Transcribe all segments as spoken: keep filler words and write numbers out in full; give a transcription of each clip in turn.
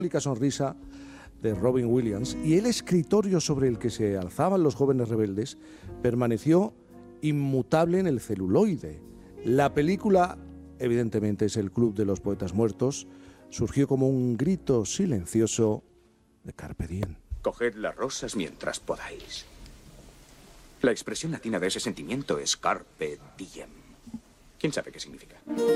sonrisa de Robin Williams, y el escritorio sobre el que se alzaban los jóvenes rebeldes permaneció inmutable en el celuloide. La película, evidentemente, es El Club de los Poetas Muertos, surgió como un grito silencioso de Carpe Diem. Coged las rosas mientras podáis. La expresión latina de ese sentimiento es Carpe Diem. ¿Quién sabe qué significa?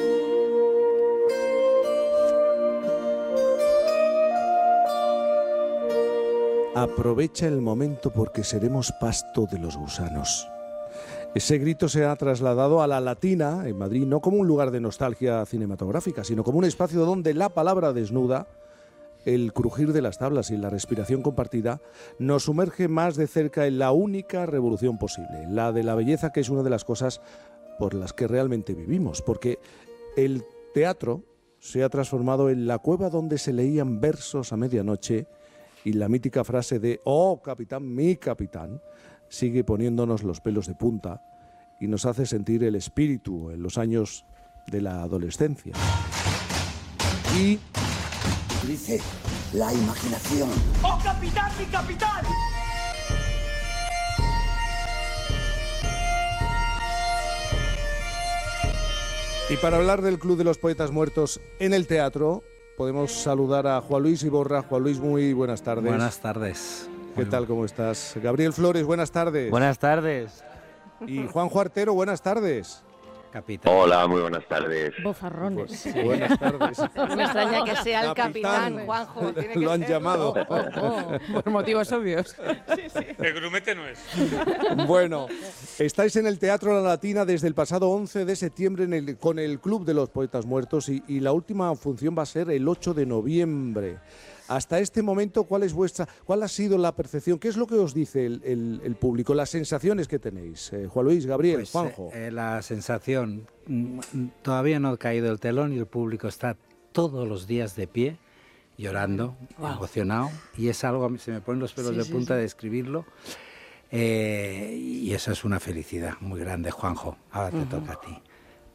Aprovecha el momento porque seremos pasto de los gusanos. Ese grito se ha trasladado a la Latina, en Madrid, no como un lugar de nostalgia cinematográfica, sino como un espacio donde la palabra desnuda, el crujir de las tablas y la respiración compartida, nos sumerge más de cerca en la única revolución posible, la de la belleza, que es una de las cosas por las que realmente vivimos, porque el teatro se ha transformado en la cueva donde se leían versos a medianoche, y la mítica frase de «Oh, capitán, mi capitán», sigue poniéndonos los pelos de punta y nos hace sentir el espíritu en los años de la adolescencia. Y... Dice la imaginación. ¡Oh, capitán, mi capitán! Y para hablar del Club de los Poetas Muertos en el teatro, podemos saludar a Juan Luis Iborra. Juan Luis, muy buenas tardes. Buenas tardes. ¿Qué Muy tal, cómo estás? Gabriel Flores, buenas tardes. Buenas tardes. Y Juanjo Artero, buenas tardes. Capitán. Hola, muy buenas tardes. Bofarrones. Sí, buenas tardes. No me extraña que sea el capitán, Capitán. Juanjo. Tiene que Lo han ser. llamado. Oh, oh, oh. Por motivos obvios. El grumete no es. Bueno, estáis en el Teatro La Latina desde el pasado once de septiembre en el, con el Club de los Poetas Muertos y, y la última función va a ser el ocho de noviembre. Hasta este momento, ¿cuál es vuestra, cuál ha sido la percepción? ¿Qué es lo que os dice el, el, el público? Las sensaciones que tenéis. Eh, Juan Luis, Gabriel, Pues, Juanjo. eh, la sensación, mm, todavía no ha caído el telón y el público está todos los días de pie, llorando, Wow. emocionado, y es algo, a mí se me ponen los pelos Sí, de sí, punta sí. de describirlo, eh, y eso es una felicidad muy grande, Juanjo. Ahora te toca a ti.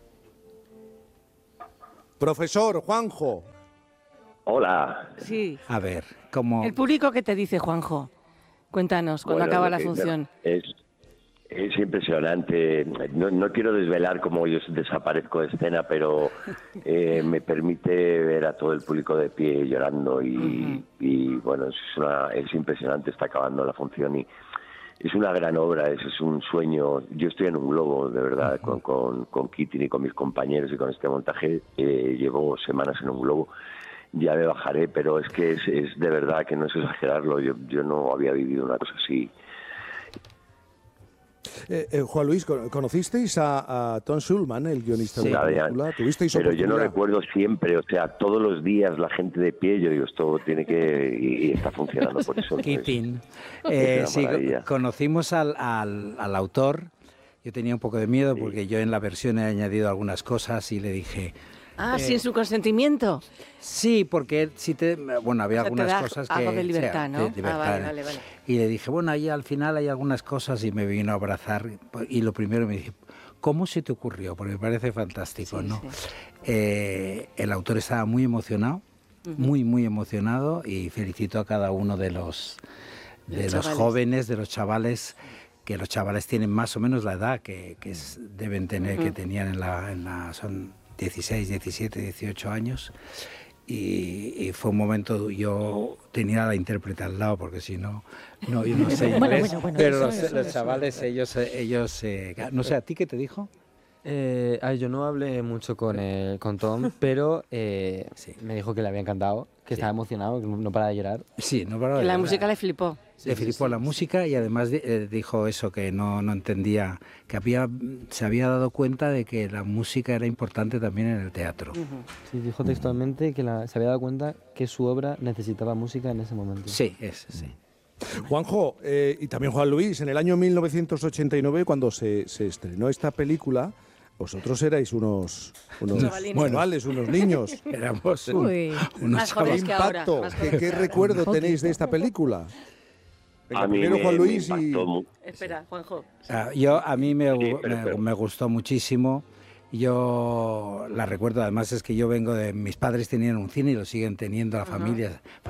Profesor, Juanjo. Hola. Sí. A ver, ¿cómo...? El público, ¿qué te dice, Juanjo? Cuéntanos, cuando Bueno, acaba lo la que- función. Es, es impresionante. No, no quiero desvelar cómo yo desaparezco de escena, pero eh, me permite ver a todo el público de pie llorando y, y bueno, es, una, es impresionante. Está acabando la función y es una gran obra, es, es un sueño. Yo estoy en un globo, de verdad, con, con, con Kitty y con mis compañeros y con este montaje. Eh, llevo semanas en un globo. Ya me bajaré, pero es que es, es de verdad que no es exagerarlo. Yo, yo no había vivido una cosa así. Eh, eh, Juan Luis, ¿cono- ¿conocisteis a, a Tom Schulman, el guionista Sí. de la Nada, ya. película? ¿Tuvisteis Pero yo no oportunidad? recuerdo siempre, o sea, todos los días la gente de pie, yo digo, esto tiene que... y, y está funcionando por eso. pues, Keating. es Eh, una sí, maravilla. conocimos al, al, al autor. Yo tenía un poco de miedo porque yo en la versión he añadido algunas cosas y le dije... Ah, eh, sin su consentimiento. Sí, porque él sí te... Bueno, había O sea, te algunas da cosas que... algo de o sea, libertad, ¿no? de libertad. Ah, vale, vale, vale. Y le dije, bueno, ahí al final hay algunas cosas y me vino a abrazar. Y lo primero me dije, ¿cómo se te ocurrió? Porque me parece fantástico, Sí, ¿no? sí. Eh, el autor estaba muy emocionado, muy, muy emocionado, y felicito a cada uno de los, de Los los chavales. jóvenes, de los chavales, que los chavales tienen más o menos la edad que, que es- deben tener, que tenían en la, en la... son dieciséis, diecisiete, dieciocho años. Y, y fue un momento, yo tenía a la intérprete al lado, porque si no, no, yo no sé Bueno, inglés, bueno, bueno, pero eso, los, eso, los eso. chavales, ellos, ellos, eh, no sé, ¿a ti qué te dijo? Eh, ay, yo no hablé mucho con, eh, con Tom, pero eh, Sí. me dijo que le había encantado, que Sí. estaba emocionado, que no para de llorar. Sí, no paraba Que de la llorar. música le flipó. Le flipó la música y además di- eh, dijo eso, que no, no entendía, que había, se había dado cuenta de que la música era importante también en el teatro. Sí, dijo textualmente que la- se había dado cuenta que su obra necesitaba música en ese momento. Sí, es, sí. Juanjo, eh, y también Juan Luis, en el año mil novecientos ochenta y nueve, cuando se, se estrenó esta película, vosotros erais unos, unos Chavalines. bueno, Alex, unos niños. Éramos un- Uy, unos más ¿Qué jóvenes que ahora. impacto, más qué, jóvenes qué que ahora. recuerdo tenéis de esta película? Venga, A mí primero me, Juan me Luis y... impactó mu- Espera, Juanjo. Ah, yo, a mí me, Sí, pero- me- pero- me gustó muchísimo. Y yo la recuerdo, además es que yo vengo de... Mis padres tenían un cine y lo siguen teniendo la Ajá. familia.